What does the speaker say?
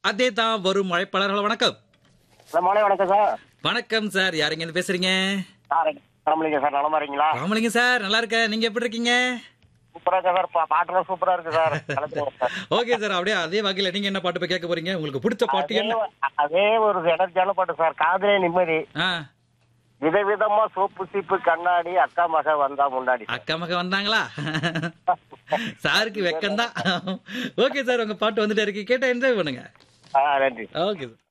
அதே தான் வரும் அழைப்பாளர்கள். வணக்கம். மாலை வணக்கம் சார். வணக்கம் சார். யாருங்க இருந்து பேசுறீங்க? ராமலிங்கம் சார், நலமா இருக்கீங்களா? ராமலிங்க சார், நல்லா இருக்கேன். நீங்க எப்படி இருக்கீங்க? சூப்பரா இருக்கா சார், பாட்டுலாம் சூப்பரா இருக்கு சார். கலக்குறோம் சார். Okay sir. அப்படியே அதே வகையில நீங்க என்ன பாட்டு போய் கேட்க போறீங்க? உங்களுக்கு பிடிச்ச பாட்டு என்ன? அதே ஒரு எனர்ஜியான பாட்டு சார். காதலே நிம்மதி, ஆ, விதவிதமா சோப்பு சீப்பு கண்ணாடி, அக்கா மக வந்தா முன்னாடி. அக்கா மக வந்தாங்களா? சாருக்கு வெக்கம்தான். ஓகே சார், உங்க பாட்டு வந்துட்டே இருக்கு, கேட்ட என்ஜாய் பண்ணுங்க. நன்றி. Okay sir.